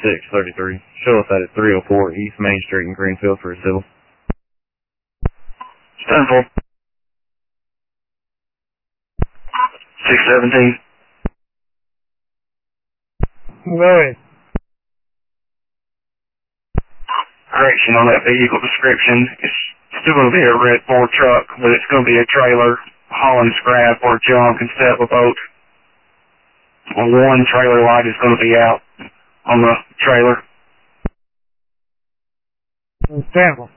633. Show us that at 304 East Main Street in Greenfield for a civil. Stand for 617. Go ahead. Correction on that vehicle description. It's still going to be a red Ford truck, but it's going to be a trailer hauling scrap or junk instead of a boat. One trailer light is going to be out on the trailer. Stand for